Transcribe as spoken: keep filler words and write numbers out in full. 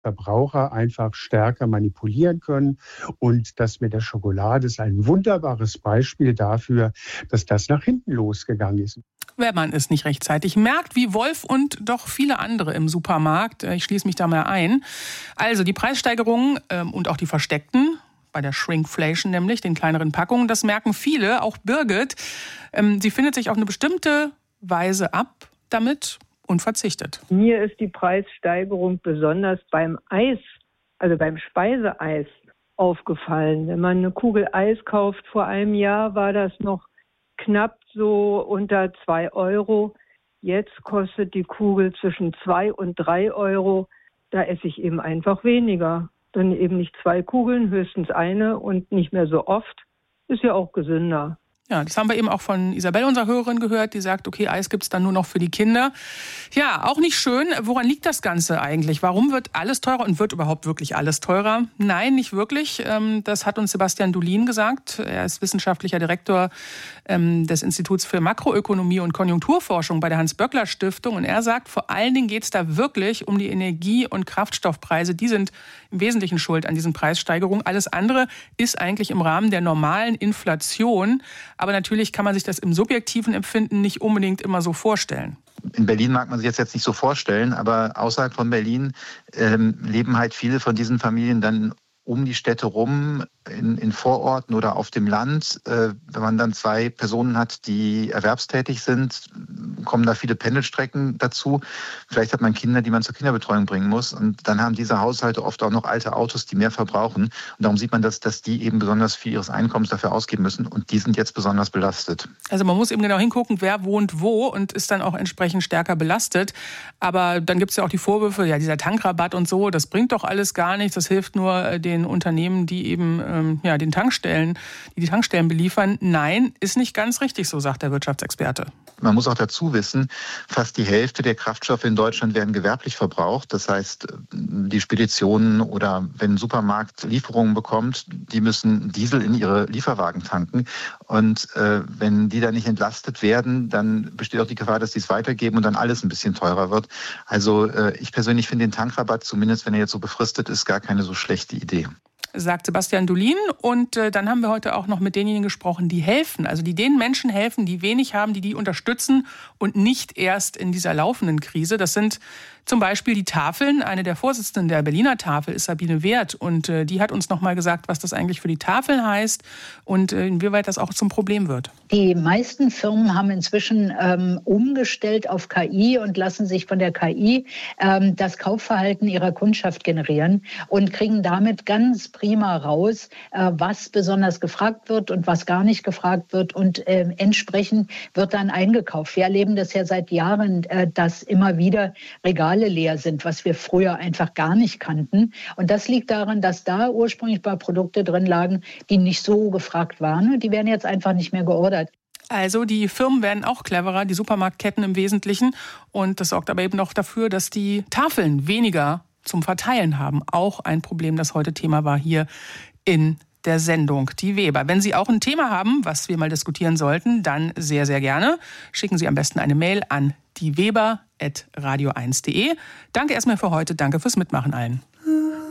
Verbraucher einfach stärker manipulieren können. Und das mit der Schokolade ist ein wunderbares Beispiel dafür, dass das nach hinten losgegangen ist. Wenn man es nicht rechtzeitig merkt, wie Wolf und doch viele andere im Supermarkt. Ich schließe mich da mal ein. Also die Preissteigerungen ähm, und auch die versteckten, bei der Shrinkflation nämlich, den kleineren Packungen, das merken viele, auch Birgit. Ähm, sie findet sich auf eine bestimmte Weise ab damit und verzichtet. Mir ist die Preissteigerung besonders beim Eis, also beim Speiseeis, aufgefallen. Wenn man eine Kugel Eis kauft, vor einem Jahr war das noch knapp so unter zwei Euro. Jetzt kostet die Kugel zwischen zwei und drei Euro. Da esse ich eben einfach weniger. Dann eben nicht zwei Kugeln, höchstens eine und nicht mehr so oft. Ist ja auch gesünder. Ja, das haben wir eben auch von Isabel, unserer Hörerin, gehört, die sagt, okay, Eis gibt's dann nur noch für die Kinder. Ja, auch nicht schön. Woran liegt das Ganze eigentlich? Warum wird alles teurer und wird überhaupt wirklich alles teurer? Nein, nicht wirklich. Das hat uns Sebastian Dulin gesagt. Er ist wissenschaftlicher Direktor des Instituts für Makroökonomie und Konjunkturforschung bei der Hans-Böckler-Stiftung. Und er sagt, vor allen Dingen geht's da wirklich um die Energie- und Kraftstoffpreise. Die sind im Wesentlichen schuld an diesen Preissteigerungen. Alles andere ist eigentlich im Rahmen der normalen Inflation. Aber natürlich kann man sich das im subjektiven Empfinden nicht unbedingt immer so vorstellen. In Berlin mag man sich jetzt nicht so vorstellen, aber außerhalb von Berlin ähm, leben halt viele von diesen Familien dann um die Städte rum, in, in Vororten oder auf dem Land. Äh, wenn man dann zwei Personen hat, die erwerbstätig sind, kommen da viele Pendelstrecken dazu. Vielleicht hat man Kinder, die man zur Kinderbetreuung bringen muss. Und dann haben diese Haushalte oft auch noch alte Autos, die mehr verbrauchen. Und darum sieht man, dass, dass die eben besonders viel ihres Einkommens dafür ausgeben müssen. Und die sind jetzt besonders belastet. Also man muss eben genau hingucken, wer wohnt wo und ist dann auch entsprechend stärker belastet. Aber dann gibt es ja auch die Vorwürfe, ja, dieser Tankrabatt und so, das bringt doch alles gar nichts. Das hilft nur den Unternehmen, die eben ähm, ja, den Tankstellen, die die Tankstellen beliefern. Nein, ist nicht ganz richtig, so sagt der Wirtschaftsexperte. Man muss auch dazu wissen, fast die Hälfte der Kraftstoffe in Deutschland werden gewerblich verbraucht. Das heißt, die Speditionen oder wenn ein Supermarkt Lieferungen bekommt, die müssen Diesel in ihre Lieferwagen tanken. Und äh, wenn die dann nicht entlastet werden, dann besteht auch die Gefahr, dass die es weitergeben und dann alles ein bisschen teurer wird. Also äh, ich persönlich finde den Tankrabatt, zumindest wenn er jetzt so befristet ist, gar keine so schlechte Idee. Sagt Sebastian Dulin. Und äh, dann haben wir heute auch noch mit denjenigen gesprochen, die helfen. Also die den Menschen helfen, die wenig haben, die die unterstützen und nicht erst in dieser laufenden Krise. Das sind zum Beispiel die Tafeln. Eine der Vorsitzenden der Berliner Tafel ist Sabine Wert. Und äh, die hat uns noch mal gesagt, was das eigentlich für die Tafeln heißt und äh, inwieweit das auch zum Problem wird. Die meisten Firmen haben inzwischen ähm, umgestellt auf K I und lassen sich von der K I ähm, das Kaufverhalten ihrer Kundschaft generieren und kriegen damit ganz prima raus, äh, was besonders gefragt wird und was gar nicht gefragt wird. Und äh, entsprechend wird dann eingekauft. Wir erleben das ja seit Jahren, äh, dass immer wieder Regale leer sind, was wir früher einfach gar nicht kannten. Und das liegt daran, dass da ursprünglich bei Produkte drin lagen, die nicht so gefragt waren. Und die werden jetzt einfach nicht mehr geordert. Also die Firmen werden auch cleverer, die Supermarktketten im Wesentlichen. Und das sorgt aber eben auch dafür, dass die Tafeln weniger zum Verteilen haben. Auch ein Problem, das heute Thema war hier in der Sendung Die Weber. Wenn Sie auch ein Thema haben, was wir mal diskutieren sollten, dann sehr, sehr gerne. Schicken Sie am besten eine Mail an dieweber at radio eins punkt de. Danke erstmal für heute. Danke fürs Mitmachen allen.